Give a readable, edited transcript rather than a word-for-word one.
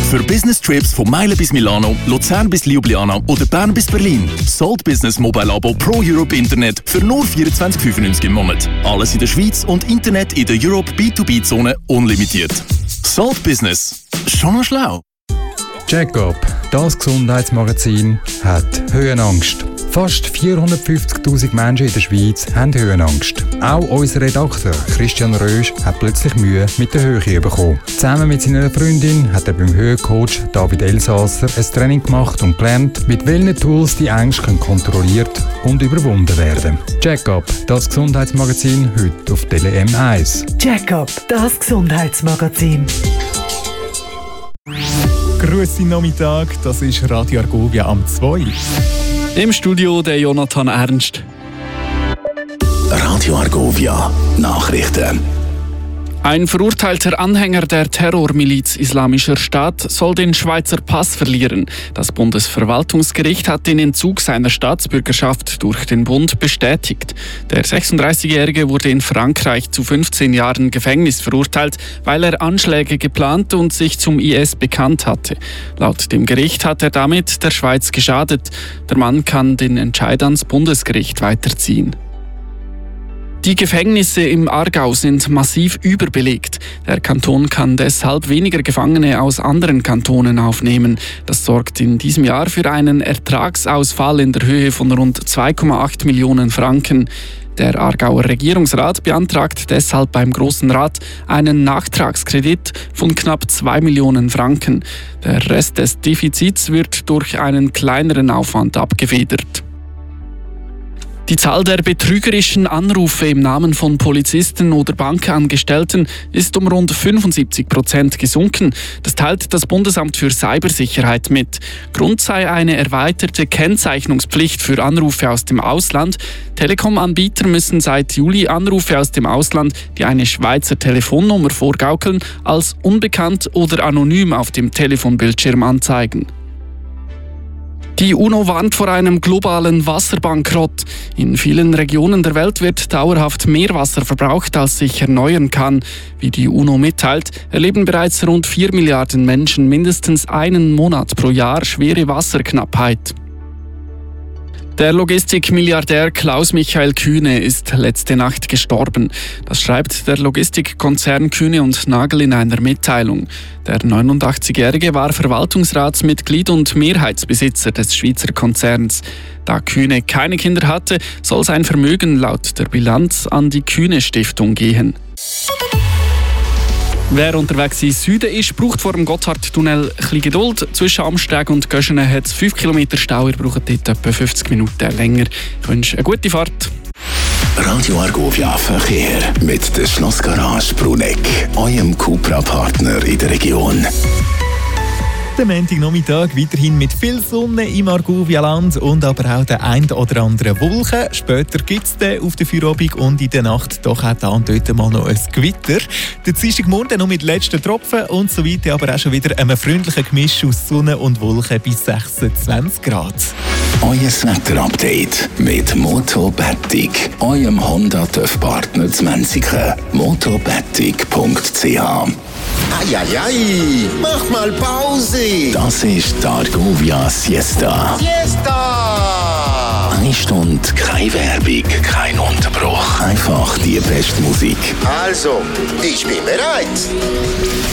Für Business-Trips von Meilen bis Milano, Luzern bis Ljubljana oder Bern bis Berlin. Salt Business Mobile Abo Pro Europe Internet für nur 24,95 im Monat. Alles in der Schweiz und Internet in der Europe B2B-Zone unlimitiert. Salt Business. Schon mal schlau. Check-up, das Gesundheitsmagazin, hat Höhenangst. Fast 450'000 Menschen in der Schweiz haben Höhenangst. Auch unser Redakteur Christian Rösch hat plötzlich Mühe mit der Höhe bekommen. Zusammen mit seiner Freundin hat er beim Höhencoach David Elsasser ein Training gemacht und gelernt, mit welchen Tools die Ängste kontrolliert und überwunden werden. Check-up, das Gesundheitsmagazin, heute auf Tele M1. Check-up, das Gesundheitsmagazin. Grüezi Nachmittag, das ist Radio Argovia am 2. Im Studio der Jonathan Ernst. Radio Argovia, Nachrichten. Ein verurteilter Anhänger der Terrormiliz Islamischer Staat soll den Schweizer Pass verlieren. Das Bundesverwaltungsgericht hat den Entzug seiner Staatsbürgerschaft durch den Bund bestätigt. Der 36-Jährige wurde in Frankreich zu 15 Jahren Gefängnis verurteilt, weil er Anschläge geplant und sich zum IS bekannt hatte. Laut dem Gericht hat er damit der Schweiz geschadet. Der Mann kann den Entscheid ans Bundesgericht weiterziehen. Die Gefängnisse im Aargau sind massiv überbelegt. Der Kanton kann deshalb weniger Gefangene aus anderen Kantonen aufnehmen. Das sorgt in diesem Jahr für einen Ertragsausfall in der Höhe von rund 2,8 Millionen Franken. Der Aargauer Regierungsrat beantragt deshalb beim Grossen Rat einen Nachtragskredit von knapp 2 Millionen Franken. Der Rest des Defizits wird durch einen kleineren Aufwand abgefedert. Die Zahl der betrügerischen Anrufe im Namen von Polizisten oder Bankangestellten ist um rund 75% gesunken. Das teilt das Bundesamt für Cybersicherheit mit. Grund sei eine erweiterte Kennzeichnungspflicht für Anrufe aus dem Ausland. Telekom-Anbieter müssen seit Juli Anrufe aus dem Ausland, die eine Schweizer Telefonnummer vorgaukeln, als unbekannt oder anonym auf dem Telefonbildschirm anzeigen. Die UNO warnt vor einem globalen Wasserbankrott. In vielen Regionen der Welt wird dauerhaft mehr Wasser verbraucht, als sich erneuern kann. Wie die UNO mitteilt, erleben bereits rund 4 Milliarden Menschen mindestens einen Monat pro Jahr schwere Wasserknappheit. Der Logistikmilliardär Klaus-Michael Kühne ist letzte Nacht gestorben. Das schreibt der Logistikkonzern Kühne und Nagel in einer Mitteilung. Der 89-Jährige war Verwaltungsratsmitglied und Mehrheitsbesitzer des Schweizer Konzerns. Da Kühne keine Kinder hatte, soll sein Vermögen laut der Bilanz an die Kühne-Stiftung gehen. Wer unterwegs in Süden ist, braucht vor dem Gotthardtunnel ein bisschen Geduld. Zwischen Amsteg und Göschenen hat es 5 Kilometer Stau. Ihr braucht dort etwa 50 Minuten länger. Ich wünsche eine gute Fahrt. Radio Argovia Verkehr mit der Schlossgarage Bruneck, eurem Cupra-Partner in der Region. Der Montagnachmittag weiterhin mit viel Sonne im Argovia-Land und aber auch der ein oder andere Wolken. Später gibt es den auf der Feierabend und in der Nacht doch auch da und dort mal noch ein Gewitter. Der Dienstagmorgen noch mit letzten Tropfen und so weiter, aber auch schon wieder einem freundlichen Gemisch aus Sonne und Wolken bis 26 Grad. Euer Wetter-Update mit Motobettig, eurem Honda-TÜV-Partner zu Menziken. motobettig.ch. Eieiei, mach mal Pause! Das ist die Argovia Siesta. Siesta! 1 Stunde, keine Werbung, kein Unterbruch. Einfach die beste Musik. Also, ich bin bereit.